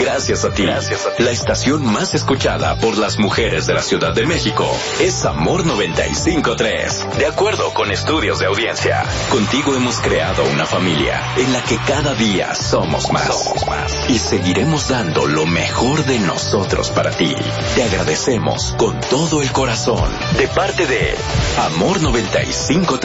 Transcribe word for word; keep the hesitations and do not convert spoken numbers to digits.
Gracias a ti. Gracias a ti. La estación más escuchada por las mujeres de la Ciudad de México es Amor noventa y cinco punto tres. De acuerdo con estudios de audiencia, contigo hemos creado una familia en la que cada día somos más. Somos más. Y seguiremos dando lo mejor de nosotros para ti. Te agradecemos con todo el corazón. De parte de Amor noventa y cinco punto tres.